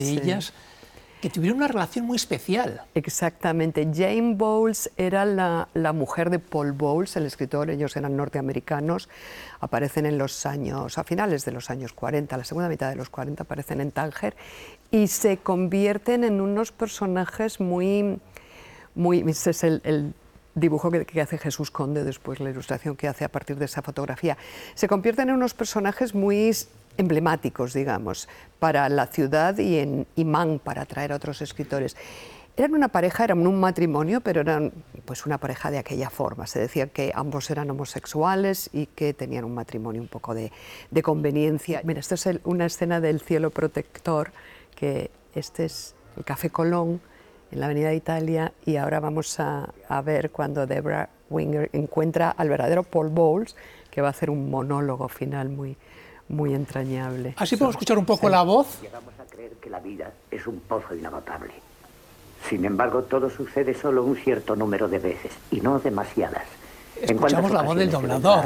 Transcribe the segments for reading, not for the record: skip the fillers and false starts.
Sí. Ellas que tuvieron una relación muy especial. Exactamente. Jane Bowles era la mujer de Paul Bowles, el escritor. Ellos eran norteamericanos, aparecen en los años, a finales de los años 40, la segunda mitad de los 40 aparecen en Tánger y se convierten en unos personajes muy ese es el dibujo que hace Jesús Conde después, la ilustración que hace a partir de esa fotografía. Se convierten en unos personajes muy emblemáticos, digamos, para la ciudad y en imán para atraer a otros escritores. Eran una pareja, eran un matrimonio, pero eran pues una pareja de aquella forma. Se decía que ambos eran homosexuales y que tenían un matrimonio un poco de conveniencia. Mira, esto es una escena del Cielo Protector, que este es el Café Colón, en la Avenida Italia, y ahora vamos a ver cuando Debra Winger encuentra al verdadero Paul Bowles, que va a hacer un monólogo final muy entrañable. Así podemos escuchar un poco la voz. Llegamos a creer que la vida es un pozo inagotable. Sin embargo, todo sucede solo un cierto número de veces, y no demasiadas. Escuchamos la voz del doblador,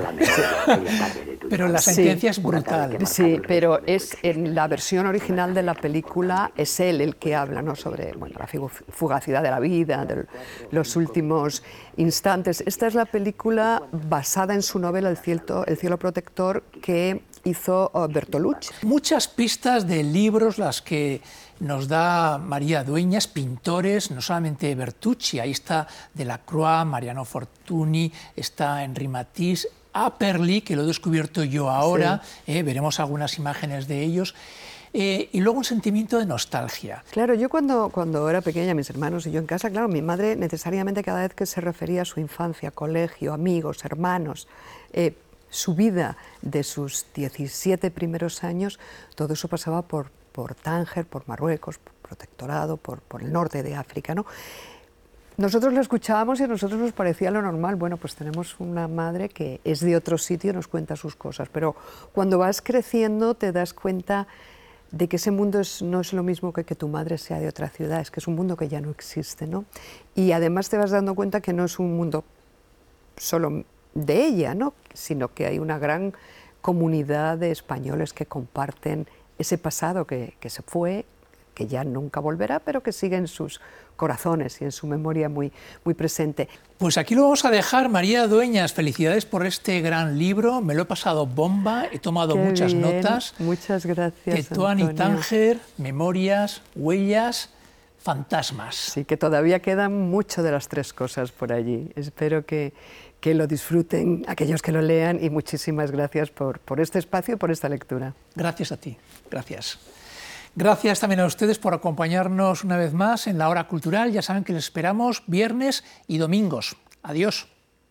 pero la sentencia es brutal. Sí, pero es en la versión original de la película es él el que habla, ¿no?, sobre la fugacidad de la vida, de los últimos instantes. Esta es la película basada en su novela El cielo protector, que hizo Bertolucci. Muchas pistas de libros las que nos da María Dueñas, pintores, no solamente Bertucci, ahí está Delacroix, Mariano Fortuny, está Henri Matisse, Apperly, que lo he descubierto yo ahora, sí. Veremos algunas imágenes de ellos, y luego un sentimiento de nostalgia. Claro, yo cuando era pequeña, mis hermanos y yo en casa, claro, mi madre necesariamente cada vez que se refería a su infancia, colegio, amigos, hermanos, su vida de sus 17 primeros años, todo eso pasaba por Tánger, por Marruecos, por Protectorado, por el norte de África, ¿no? Nosotros lo escuchábamos y a nosotros nos parecía lo normal. Bueno, pues tenemos una madre que es de otro sitio y nos cuenta sus cosas, pero cuando vas creciendo te das cuenta de que ese mundo no es lo mismo que tu madre sea de otra ciudad, es que es un mundo que ya no existe, ¿no? Y además te vas dando cuenta que no es un mundo solo de ella, ¿no?, sino que hay una gran comunidad de españoles que comparten ese pasado que se fue, que ya nunca volverá, pero que sigue en sus corazones y en su memoria muy presente. Pues aquí lo vamos a dejar. María Dueñas, felicidades por este gran libro, me lo he pasado bomba, he tomado muchas notas. Muchas gracias, Tetuán y Tánger, memorias, huellas, fantasmas. Sí, que todavía quedan mucho de las tres cosas por allí. Espero que lo disfruten aquellos que lo lean y muchísimas gracias por este espacio y por esta lectura. Gracias a ti, gracias. Gracias también a ustedes por acompañarnos una vez más en la Hora Cultural. Ya saben que les esperamos viernes y domingos. Adiós.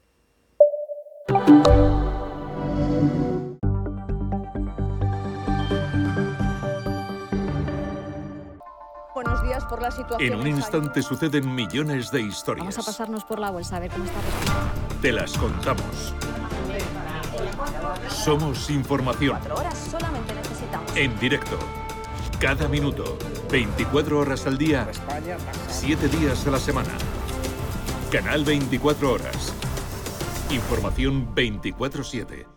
Buenos días. Por la situación. En un instante suceden millones de historias. Vamos a pasarnos por la bolsa a ver cómo está respondiendo. Te las contamos. Somos información. 4 horas solamente necesitamos. En directo. Cada minuto. 24 horas al día. 7 días a la semana. Canal 24 horas. Información 24/7.